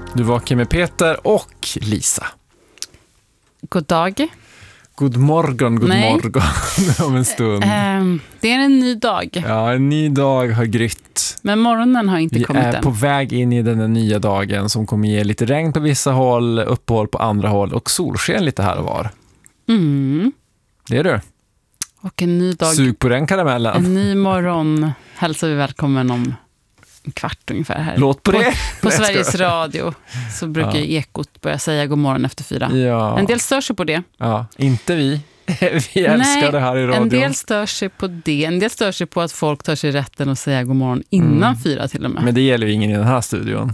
Du vaknar med Peter och Lisa. God dag. God morgon om en stund. Det är en ny dag. Ja, en ny dag har grytt. Men morgonen har inte kommit än. Vi är på väg in i den nya dagen som kommer ge lite regn på vissa håll, uppehåll på andra håll och solsken lite här och var. Mm. Det är du. Och en ny dag. Sug på den karamellen. En ny morgon hälsar vi välkommen om en kvart ungefär här. Låt på det. På Sveriges Radio så brukar Ekot börja säga god morgon efter 4. Ja. En del stör sig på det. Ja, inte vi. Vi älskar det här i radion. En del stör sig på det. En del stör sig på att folk tar sig rätten att säga god morgon innan 4 till och med. Men det gäller ju ingen i den här studion.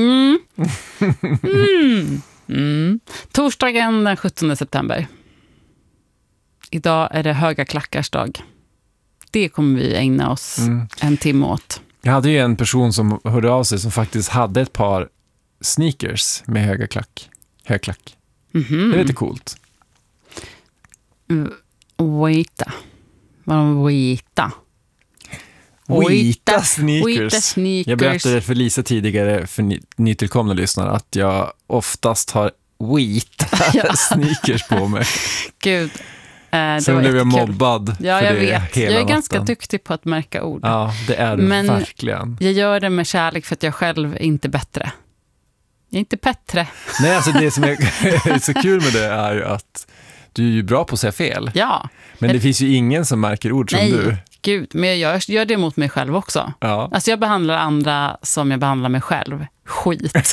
Torsdagen den 17 september. Idag är det höga klackars dag. Det kommer vi ägna oss en timme åt. Jag hade ju en person som hörde av sig som faktiskt hade ett par sneakers med högklack. Det är lite coolt. Waita. Wita sneakers. Jag berättade för Lisa tidigare, för nytillkomna lyssnare, att jag oftast har wita sneakers på mig. Gud. Sen blev jag mobbad för jag det vet. hela Jag är ganska natten. duktig på att märka ord. Ja, det är du verkligen. Jag gör det med kärlek för att jag själv är inte bättre. Jag är inte bättre. Nej, alltså det som är så kul med det är ju att du är ju bra på att säga fel. Ja. Men det finns ju ingen som märker ord som du. Gud, men jag gör det mot mig själv också. Ja. Alltså jag behandlar andra som jag behandlar mig själv. Skit.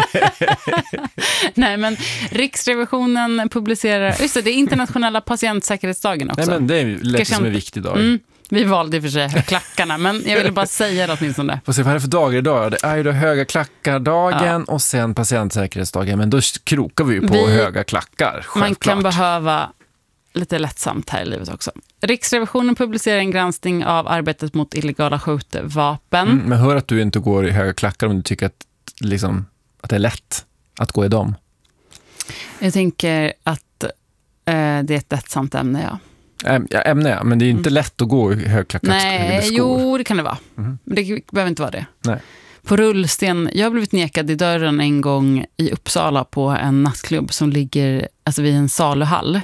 Nej, men Riksrevisionen publicerar... Just det är internationella patientsäkerhetsdagen också. Nej, men det är ju lätt som en viktig dag. Vi valde i och för sig klackarna, men jag ville bara säga det åtminstone. Får se vad är det för dagar idag? Det är ju då höga klackardagen och sen patientsäkerhetsdagen. Men då krokar vi ju på höga klackar, självklart. Man kan behöva lite lättsamt här i livet också. Riksrevisionen publicerar en granskning av arbetet mot illegala skjutvapen. Men hör att du inte går i höga klackar om du tycker att det är lätt att gå i dem. Jag tänker att det är ett lättsamt ämne, ja. Ämne, men det är inte lätt att gå i högklackat skor. Nej, jo, det kan det vara. Men det behöver inte vara det. Nej. På rullsten, jag har blivit nekad i dörren en gång i Uppsala på en nattklubb som ligger vid en saluhall.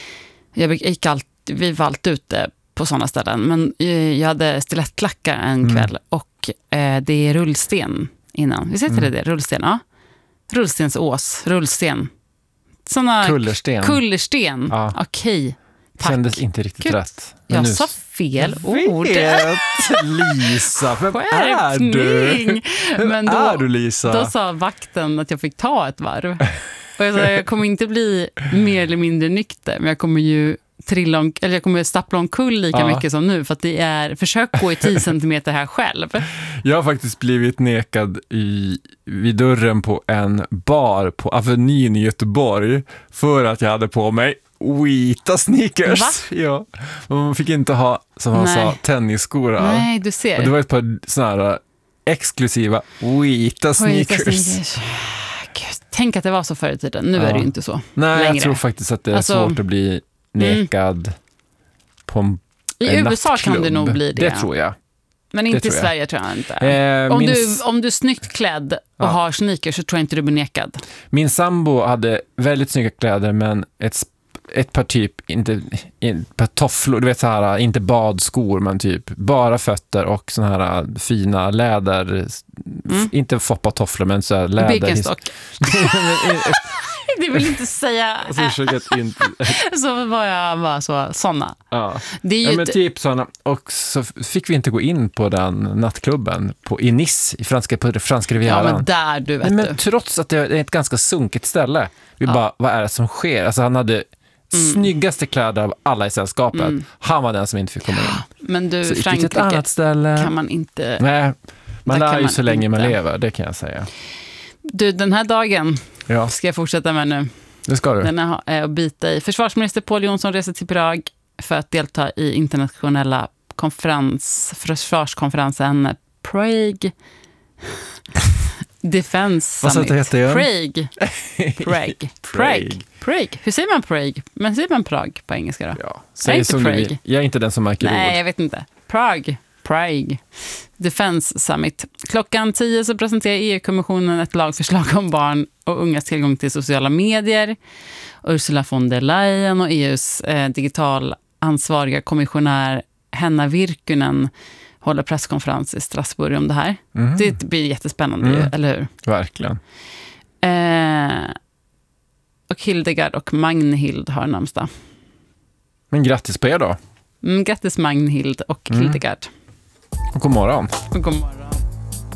Vi var alltid ute på sådana ställen, men jag hade stilettklackar en kväll och det är rullsten innan. Visst heter det? Rullsten, ja. Rullstensås, rullsten. Kullersten. Ja. Okej. Tack. Kändes inte riktigt rätt. Men jag sa fel ord. Lisa, vem är du? Men är du, Lisa? Då sa vakten att jag fick ta ett varv. Och jag sa, jag kommer inte bli mer eller mindre nykter, men jag kommer ju jag kommer stappla omkull lika mycket som nu, för att det är försök gå i 10 centimeter här själv. Jag har faktiskt blivit nekad vid dörren på en bar på Avenyn i Göteborg för att jag hade på mig vita sneakers. Va? Ja. Man fick inte ha, som han sa, tennisskor. Nej, du ser. Och det var ett par såna här exklusiva vita sneakers. Gud, tänk att det var så förr i tiden. Nu är det ju inte så. Nej, längre. Jag tror faktiskt att det är svårt att bli nekad på en I USA nattklubb. kan det nog bli det. Det tror jag. Men inte i Sverige tror jag inte. Om du är snyggt klädd och har sneakers så tror jag inte du blir nekad. Min sambo hade väldigt snygga kläder, men ett par ett par tofflor, du vet så här, inte badskor, men typ bara fötter och såna här fina läder, inte foppa tofflor, men så här läder. Birkenstock. Det vill inte säga. Så var jag bara såna. Ja. Det är ju men typ såna. Och så fick vi inte gå in på den nattklubben i Nice, på det franska rivieran. Ja, men där du vet. Men trots att det är ett ganska sunkigt ställe. Vi bara, vad är det som sker? Alltså han hade snyggaste kläder av alla i sällskapet. Han var den som inte fick komma in. Men du, så Frankrike ett annat ställe kan man inte... Nej, man lär ju så länge man lever, det kan jag säga. Du, den här dagen ska jag fortsätta med nu. Det ska du. Den är att bita i. Försvarsminister Pål Jonsson reser till Prag för att delta i internationella försvarskonferensen Prague Defense Summit. Vad heter Prague. Hur säger man Prague? Men säger man Prag på engelska då? Ja, säg som du vill. Jag är inte den som märker ord. Nej, jag vet inte. Prague. Prague Defense Summit. Klockan 10 så presenterar EU-kommissionen ett lagförslag om barn och ungas tillgång till sociala medier. Ursula von der Leyen och EUs digitalansvariga kommissionär Henna Virkkunen håller presskonferens i Strasbourg om det här. Det blir jättespännande, eller hur? Verkligen. Och Hildegard och Magnhild har namnsdag. Men grattis på er då. Grattis Magnhild och Hildegard. Och god morgon. Och god morgon.